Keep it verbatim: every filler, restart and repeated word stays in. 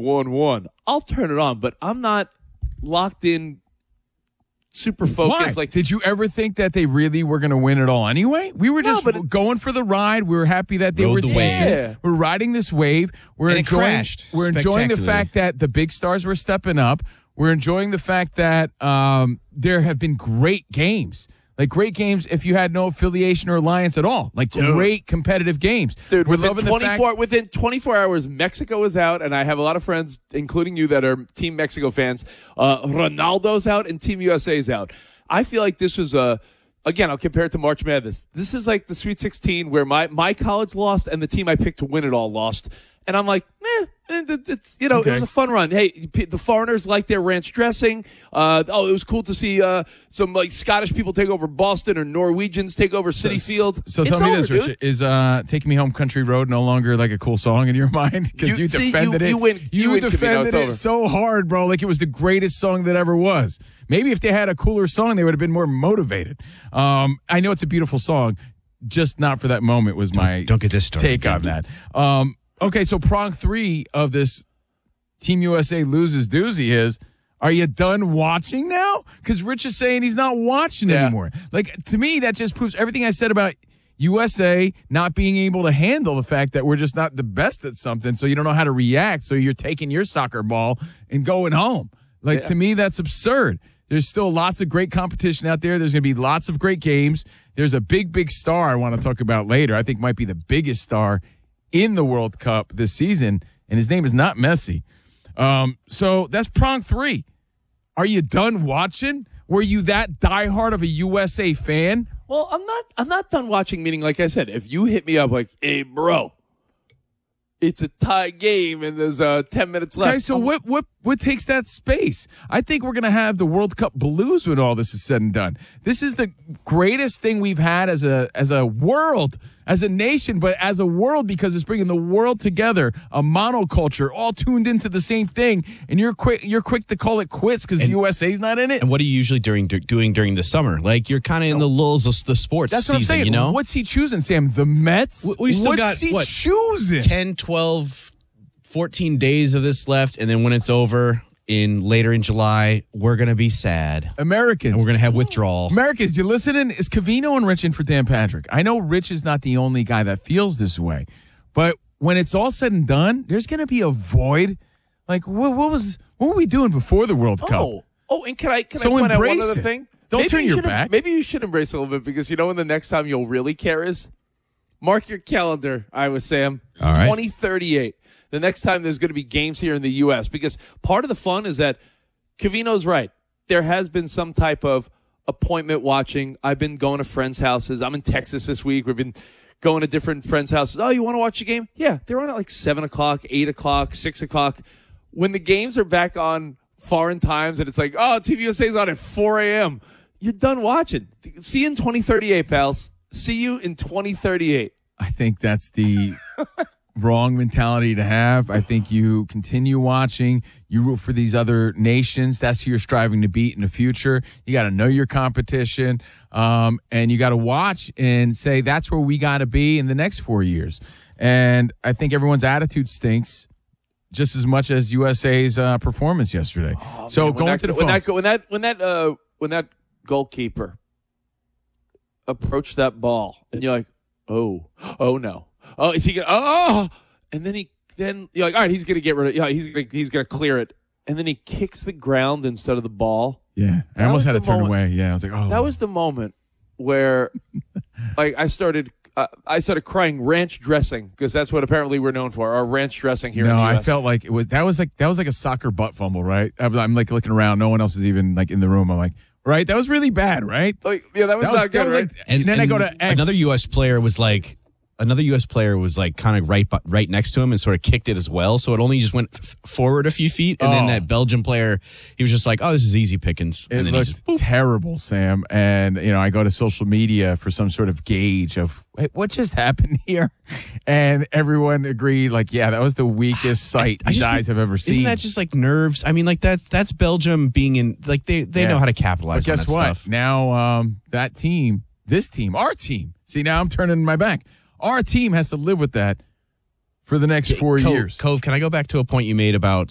one one, I'll turn it on, but I'm not locked in, super focused. Why? Like, did you ever think that they really were going to win it all anyway? We were just No, but it- going for the ride. We were happy that they Rode were the decent. wave. Yeah. We're riding this wave. We're And it enjoying. crashed We're enjoying the spectacularly. fact that the big stars were stepping up. We're enjoying the fact that um, there have been great games. Like great games if you had no affiliation or alliance at all. Like Dude. great competitive games. Dude, We're within loving the twenty-four fact- within twenty-four hours, Mexico is out, and I have a lot of friends, including you, that are Team Mexico fans. Uh, Ronaldo's out, and Team U S A's out. I feel like this was a. Again, I'll compare it to March Madness. This is like the Sweet sixteen where my my college lost and the team I picked to win it all lost, and I'm like, eh, it's you know Okay. it was a fun run. Hey, the foreigners like their ranch dressing. Uh, oh, it was cool to see uh, some like Scottish people take over Boston or Norwegians take over City Field. So It's tell me over, this, dude. Richard. Is uh, "Take Me Home, Country Road" no longer like a cool song in your mind? Because You- you, see, defended you- it. you win- you win, Camino, defended it's it over. so hard, bro. Like it was the greatest song that ever was. Maybe if they had a cooler song, they would have been more motivated. Um, I know it's a beautiful song, just not for that moment. Was my don't get this started. take on that. Um, okay, so prong three of this Team U S A loses doozy is, are you done watching now? Because Rich is saying he's not watching Yeah. anymore. Like, to me, that just proves everything I said about U S A not being able to handle the fact that we're just not the best at something, so you don't know how to react, so you're taking your soccer ball and going home. Like, Yeah. to me, that's absurd. There's still lots of great competition out there. There's going to be lots of great games. There's a big, big star I want to talk about later. I think might be the biggest star in the World Cup this season, and his name is not Messi. Um, so that's prong three. Are you done watching? Were you that diehard of a U S A fan? Well, I'm not. I'm not done watching. Meaning, like I said, if you hit me up like, "Hey, bro, it's a tie game and there's uh, ten minutes left," Okay, so what what what takes that space? I think we're gonna have the World Cup blues when all this is said and done. This is the greatest thing we've had as a as a world, as a nation, but as a world because it's bringing the world together, a monoculture, all tuned into the same thing. And you're quick you're quick to call it quits because the U S A's not in it. And what are you usually during doing during the summer? Like you're kind of in the lulls of the sports That's season, what I'm saying. you know? What's he choosing, Sam? The Mets? We- we still What's got, he what, choosing? ten, twelve, fourteen days of this left, and then when it's over in later in July, we're going to be sad. Americans. And we're going to have withdrawal. Americans, you listening? Is Cavino and Rich in for Dan Patrick? I know Rich is not the only guy that feels this way, but when it's all said and done, there's going to be a void. Like, what, what was what were we doing before the World Cup? Oh, oh, and can I can So I point out one embrace other it. thing? Don't Maybe turn you your should- back. Maybe you should embrace it a little bit because you know when the next time you'll really care is mark your calendar. Iowa Sam, All right. twenty thirty-eight. The next time there's going to be games here in the U S because part of the fun is that Cavino's right. There has been some type of appointment watching. I've been going to friends' houses. I'm in Texas this week. We've been going to different friends' houses. Oh, you want to watch a game? Yeah, they're on at like seven o'clock, eight o'clock, six o'clock. When the games are back on foreign times and it's like, oh, T V U S A's on at four a.m., you're done watching. See you in twenty thirty-eight, pals. See you in twenty thirty-eight. I think that's the wrong mentality to have. I think you continue watching. You root for these other nations. That's who you're striving to beat in the future. You got to know your competition, um, and you got to watch and say that's where we got to be in the next four years. And I think everyone's attitude stinks just as much as U S A's uh, performance yesterday. Oh, so man, when going that, to the when phones. that when that when that uh when that goalkeeper approached that ball and you're like, oh, oh no, oh is he gonna oh, and then he then you're like, all right, he's gonna get rid of yeah he's gonna he's gonna clear it, and then he kicks the ground instead of the ball. yeah, I That almost was had to the turn moment- away. Yeah, I was like, oh, That was the moment where like I started. Uh, I started crying ranch dressing because that's what apparently we're known for. Our ranch dressing here. No, in the U S. I felt like it was that was like that was like a soccer butt fumble, right? I'm, I'm like looking around, no one else is even like in the room. I'm like, right, that was really bad, right? like yeah, that was, That was, not that good, was right? like, and, then I go to X. another U S player was like another U S player was like kind of right bu- right next to him and sort of kicked it as well. So it only just went f- forward a few feet, and then Oh. that Belgian player, he was just like, "Oh, this is easy pickings." It And then he looked just boop. terrible, Sam. And you know, I go to social media for some sort of gauge of "Wait, what just happened here, and everyone agreed, like, yeah, that was the weakest sight I these just eyes think- have ever seen. Isn't that just like nerves? I mean, like that that's Belgium being in like they they Yeah. know how to capitalize But on guess that what? stuff. Now um, that team, this team, our team. See, now I'm turning my back. Our team has to live with that for the next four Cove, years. Cove, can I go back to a point you made about